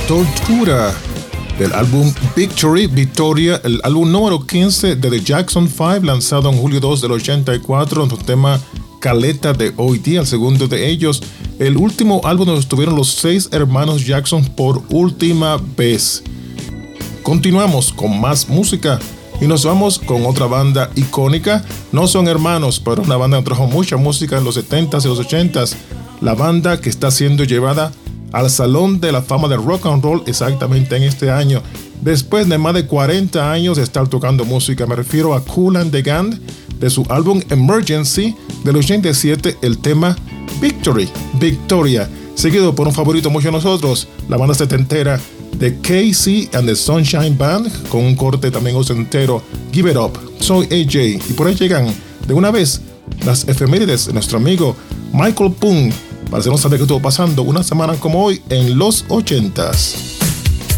Tortura, del álbum Victory, Victoria, el álbum número 15 de The Jackson 5, lanzado en julio 2 del 84, en su tema Caleta de hoy día, el segundo de ellos, el último álbum donde estuvieron los 6 hermanos Jackson por última vez. Continuamos con más música y nos vamos con otra banda icónica. No son hermanos, pero una banda que trajo mucha música en los 70s y los 80s. La banda que está siendo llevada al Salón de la Fama de Rock and Roll exactamente en este año. Después de más de 40 años de estar tocando música, me refiero a Kool and the Gang, de su álbum Emergency del 87, el tema Victory, Victoria, seguido por un favorito mucho de nosotros, la banda setentera de Casey and the Sunshine Band, con un corte también ochentero, Give It Up. Soy AJ y por ahí llegan de una vez las efemérides de nuestro amigo Michael Poon, para hacernos saber qué estuvo pasando una semana como hoy en los 80s.